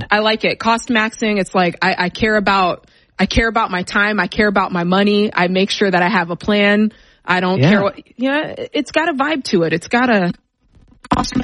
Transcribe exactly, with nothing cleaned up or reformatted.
I like it. Cost maxing. It's like I, I care about I care about my time. I care about my money. I make sure that I have a plan. I don't Yeah. care what. Yeah, it's got a vibe to it. It's got a.